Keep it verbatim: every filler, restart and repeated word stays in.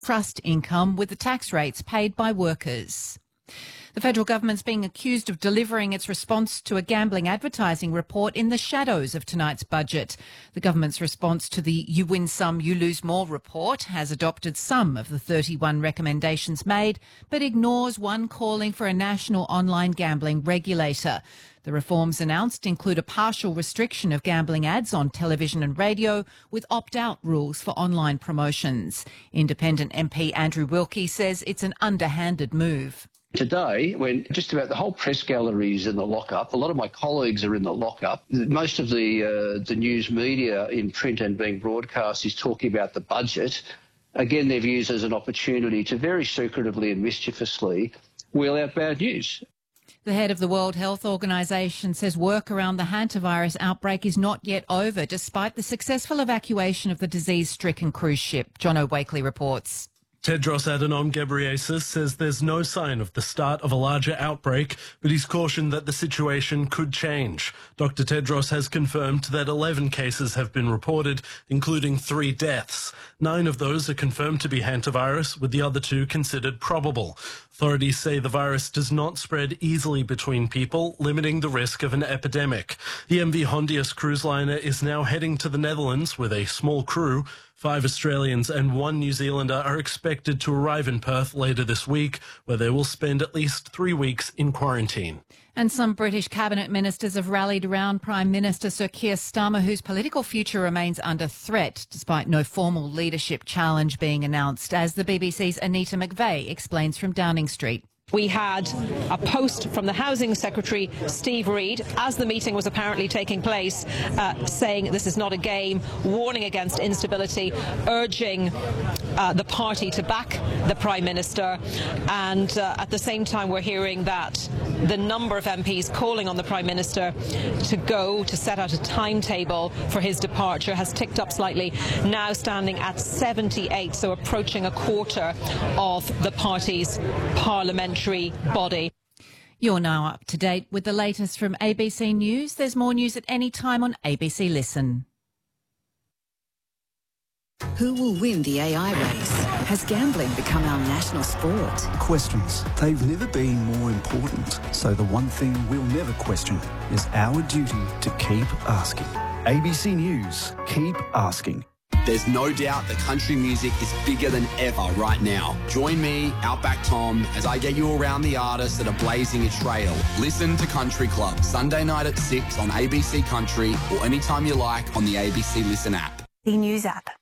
trust income with the tax rates paid by workers. The federal government's being accused of delivering its response to a gambling advertising report in the shadows of tonight's budget. The government's response to the You Win Some, You Lose More report has adopted some of the thirty-one recommendations made, but ignores one calling for a national online gambling regulator. The reforms announced include a partial restriction of gambling ads on television and radio with opt-out rules for online promotions. Independent M P Andrew Wilkie says it's an underhanded move. Today, when just about the whole press gallery is in the lockup, a lot of my colleagues are in the lockup, most of the uh, the news media in print and being broadcast is talking about the budget. Again, they've used as an opportunity to very secretively and mischievously wheel out bad news. The head of the World Health Organization says work around the hantavirus outbreak is not yet over, despite the successful evacuation of the disease-stricken cruise ship. John Wakely reports. Tedros Adhanom Ghebreyesus says there's no sign of the start of a larger outbreak, but he's cautioned that the situation could change. Doctor Tedros has confirmed that eleven cases have been reported, including three deaths. Nine of those are confirmed to be hantavirus, with the other two considered probable. Authorities say the virus does not spread easily between people, limiting the risk of an epidemic. The M V Hondius cruise liner is now heading to the Netherlands with a small crew. Five Australians and one New Zealander are expected to arrive in Perth later this week, where they will spend at least three weeks in quarantine. And some British cabinet ministers have rallied around Prime Minister Sir Keir Starmer, whose political future remains under threat, despite no formal leadership challenge being announced, as the B B C's Anita McVeigh explains from Downing Street. We had a post from the Housing Secretary, Steve Reid, as the meeting was apparently taking place, uh, saying this is not a game, warning against instability, urging uh, the party to back the Prime Minister. And uh, at the same time, we're hearing that the number of M Ps calling on the Prime Minister to go, to set out a timetable for his departure, has ticked up slightly, now standing at seventy-eight, so approaching a quarter of the party's parliamentary body. You're now up to date with the latest from A B C News. There's more news at any time on A B C Listen. Who will win the A I race? Has gambling become our national sport? Questions. They've never been more important. So the one thing we'll never question is our duty to keep asking. A B C News. Keep asking. There's no doubt that country music is bigger than ever right now. Join me, Outback Tom, as I get you around the artists that are blazing a trail. Listen to Country Club, Sunday night at six on A B C Country, or anytime you like on the A B C Listen app. The News app.